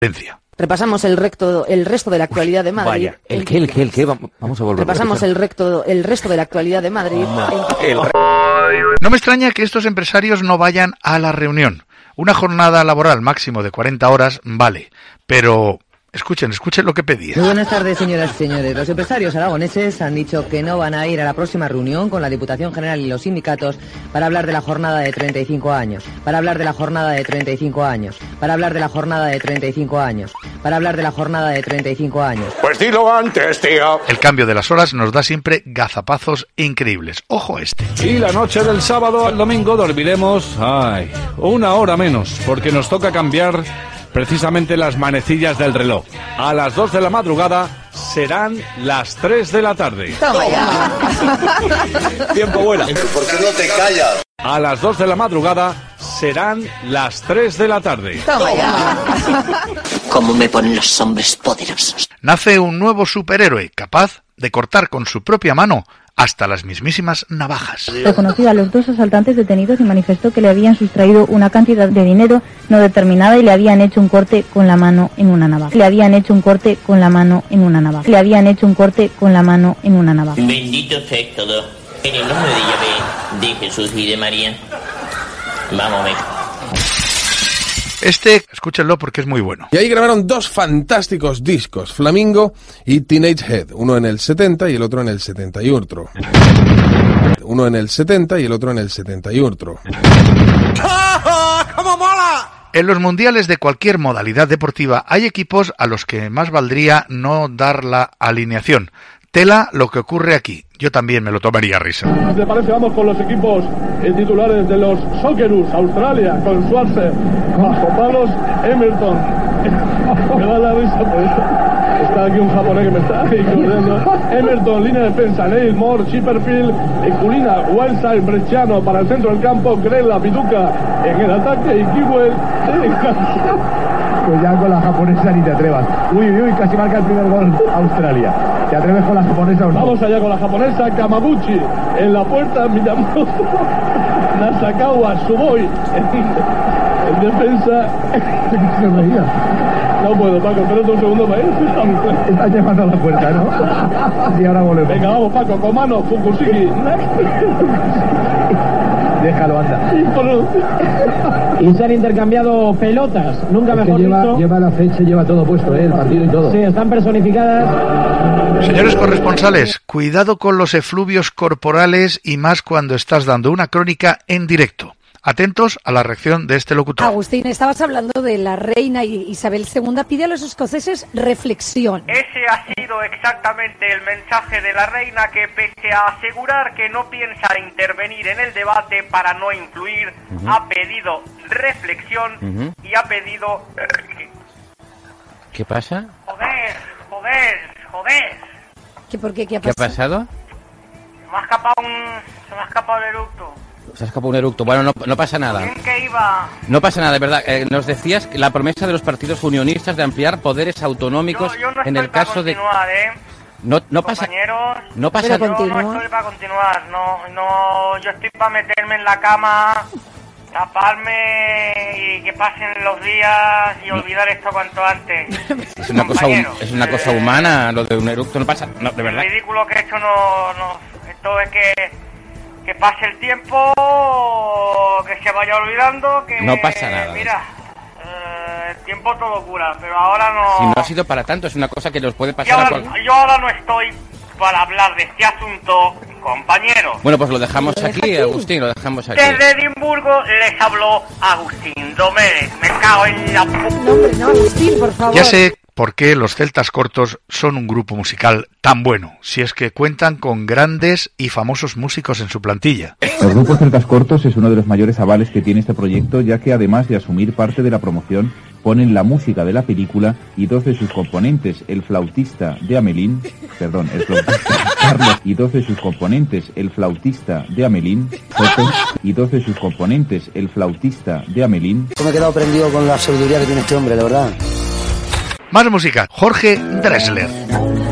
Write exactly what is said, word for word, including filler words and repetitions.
Repasamos el, recto, el resto de la actualidad de Madrid. Vaya, ¿el qué, el qué, el qué? Vamos a volver. Repasamos el, recto, el resto de la actualidad de Madrid. No, el... no me extraña que estos empresarios no vayan a la reunión. Una jornada laboral máximo de cuarenta horas, vale, pero... Escuchen, escuchen lo que pedía. Muy buenas tardes, señoras y señores. Los empresarios aragoneses han dicho que no van a ir a la próxima reunión con la Diputación General y los sindicatos para hablar de la jornada de treinta y cinco años, para hablar de la jornada de treinta y cinco años, para hablar de la jornada de treinta y cinco años, para hablar de la jornada de treinta y cinco años. Pues dilo antes, tío. El cambio de las horas nos da siempre gazapazos increíbles. Ojo este. Y la noche del sábado al domingo dormiremos, ay, una hora menos, porque nos toca cambiar precisamente las manecillas del reloj. A las dos de la madrugada serán las tres de la tarde. Toma ya. Tiempo vuela. ¿Por qué no te callas? A las dos de la madrugada serán las tres de la tarde. Toma ya. ¿Cómo me ponen los hombres poderosos? Nace un nuevo superhéroe capaz de cortar con su propia mano hasta las mismísimas navajas. Reconoció a los dos asaltantes detenidos y manifestó que le habían sustraído una cantidad de dinero no determinada y le habían hecho un corte con la mano en una navaja. Le habían hecho un corte con la mano en una navaja. Le habían hecho un corte con la mano en una navaja. Bendito sea todo. En el nombre de Yahvé, de Jesús y de María. Vamos, venga. Este, escúchenlo porque es muy bueno. Y ahí grabaron dos fantásticos discos, Flamingo y Teenage Head, uno en el setenta y el otro en el setenta y otro. Uno en el setenta y el otro en el setenta y otro. ¡Cómo mola! En los mundiales de cualquier modalidad deportiva hay equipos a los que más valdría no dar la alineación. Tela lo que ocurre aquí. Yo también me lo tomaría a risa. Si te parece, vamos con los equipos eh, titulares de los Socceroos, Australia, con Schwarzer, con Pablos Emerton. Me da la risa por esto. Está aquí un japonés que me está corriendo. Emerton, línea de defensa, Neil Moore, Chipperfield, Culina, Wildside, Bresciano para el centro del campo, Grella, Pituca en el ataque y Kiwell. Pues ya con la japonesa ni te atrevas. Uy, uy, uy, casi marca el primer gol Australia. ¿Te atreves con la japonesa o no? Vamos allá con la japonesa, Kamaguchi en la puerta, Miyamoto, Nasakawa, Suboi en, en defensa. Se reía. No puedo, Paco, espérate un segundo para ir. Estás llamando a la puerta, ¿no? Y ahora volvemos. Venga, vamos, Paco, con mano, Fukushiki. Déjalo, anda. Y se han intercambiado pelotas, nunca es mejor que lleva, dicho. Lleva la fecha, lleva todo puesto, ¿eh? El partido y todo. Sí, están personificadas. Señores corresponsales, cuidado con los efluvios corporales y más cuando estás dando una crónica en directo. Atentos a la reacción de este locutor. Agustín, estabas hablando de la reina Isabel segunda, pide a los escoceses reflexión. Ese ha sido exactamente el mensaje de la reina, que pese a asegurar que no piensa intervenir en el debate para no influir, uh-huh. ha pedido reflexión uh-huh. y ha pedido... ¿Qué pasa? Joder, joder, joder. ¿Qué, por qué? ¿Qué ha pasado? ¿Qué ha pasado? Se me ha escapado un... se me ha escapado el eructo. Se ha escapado un eructo. Bueno, no, no pasa nada. Bien que iba. No pasa nada, de verdad. Eh, nos decías que la promesa de los partidos unionistas de ampliar poderes autonómicos yo, yo no en el caso de... ¿eh? No, no pasa. No pasa. Yo no estoy para continuar. No, no. Yo estoy para meterme en la cama, taparme y que pasen los días y olvidar esto cuanto antes. Es una cosa, es una cosa humana lo de un eructo. No pasa. No, de verdad. El ridículo que he hecho no, no. Esto es que. Que pase el tiempo, que se vaya olvidando, que... No pasa nada. Mira, eh, el tiempo todo cura, pero ahora no... Si no ha sido para tanto, es una cosa que nos puede pasar yo a ahora, cual... yo ahora no estoy para hablar de este asunto, compañero. Bueno, pues lo dejamos lo aquí, aquí, Agustín, lo dejamos aquí. Desde Edimburgo les habló Agustín Domènech. Me cago en la... No, hombre, no, Agustín, por favor. Ya sé por qué los Celtas Cortos son un grupo musical tan bueno, si es que cuentan con grandes y famosos músicos en su plantilla. El grupo Celtas Cortos es uno de los mayores avales que tiene este proyecto, ya que además de asumir parte de la promoción, ponen la música de la película y dos de sus componentes, el flautista de Amelín, perdón, el flautista Carlos, y dos de sus componentes, el flautista de Amelín, Jope, y dos de sus componentes, el flautista de Amelín. Me he quedado prendido con la sabiduría que tiene este hombre, la verdad. Más música, Jorge Drexler.